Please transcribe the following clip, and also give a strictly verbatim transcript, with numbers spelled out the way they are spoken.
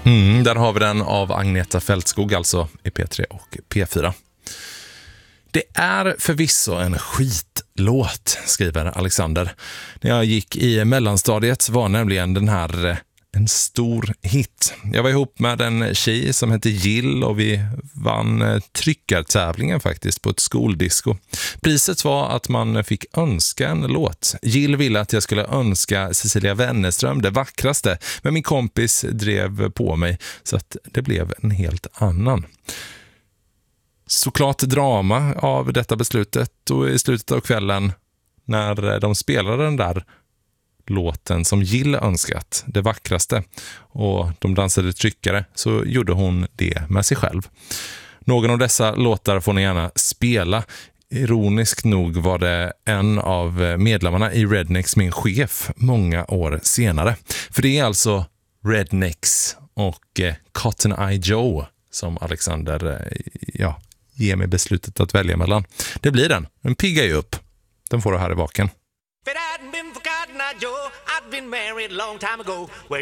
Mm, där har vi den av Agneta Fältskog, alltså i P tre och P fyra. Det är förvisso en skitlåt, skriver Alexander. När jag gick i mellanstadiet var nämligen den här en stor hit. Jag var ihop med en tjej som hette Jill och vi vann tryckartävlingen faktiskt på ett skoldisco. Priset var att man fick önska en låt. Jill ville att jag skulle önska Cecilia Wennerström det vackraste, men min kompis drev på mig så att det blev en helt annan. Såklart drama av detta beslutet, och i slutet av kvällen när de spelade den där låten som Jill önskat, det vackraste, och de dansade tryckare, så gjorde hon det med sig själv. Någon av dessa låtar får ni gärna spela. Ironiskt nog var det en av medlemmarna i Rednex min chef många år senare. För det är alltså Rednex och Cotton Eye Joe som Alexander ja, ger mig beslutet att välja mellan. Det blir den. Den piggar ju upp. Den får du här i baken. If it hadn't been for Cotton Eye Joe, I'd been married a long time ago. Well,